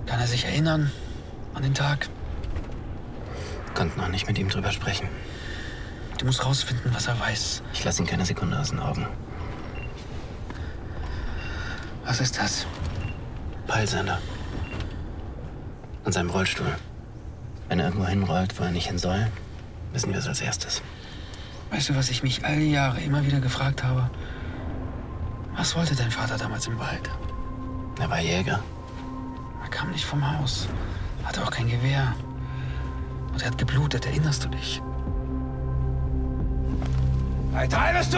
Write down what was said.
Kann er sich erinnern an den Tag? Konnten noch nicht mit ihm drüber sprechen. Du musst rausfinden, was er weiß. Ich lasse ihn keine Sekunde aus den Augen. Was ist das? Peilsender. An seinem Rollstuhl. Wenn er irgendwo hinrollt, wo er nicht hin soll, wissen wir es als erstes. Weißt du, was ich mich all die Jahre immer wieder gefragt habe? Was wollte dein Vater damals im Wald? Er war Jäger. Er kam nicht vom Haus, hatte auch kein Gewehr. Und er hat geblutet, erinnerst du dich? Weiter! Bist du?